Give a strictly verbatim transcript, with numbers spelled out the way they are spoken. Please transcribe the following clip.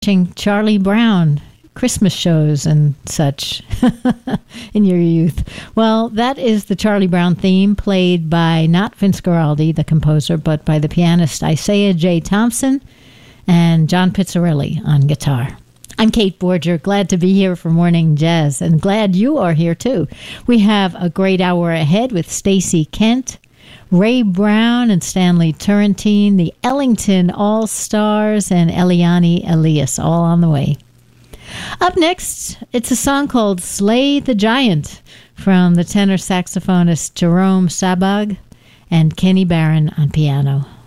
watching Charlie Brown Christmas shows and such in your youth. Well, that is the Charlie Brown theme, played by not Vince Guaraldi, the composer, but by the pianist Isaiah J. Thompson and John Pizzarelli on guitar. I'm Kate Borger, glad to be here for Morning Jazz, and glad you are here too. We have a great hour ahead with Stacey Kent, Ray Brown and Stanley Turrentine, the Ellington All-Stars, and Eliane Elias, all on the way. Up next, it's a song called Slay the Giant from the tenor saxophonist Jerome Sabag and Kenny Barron on piano.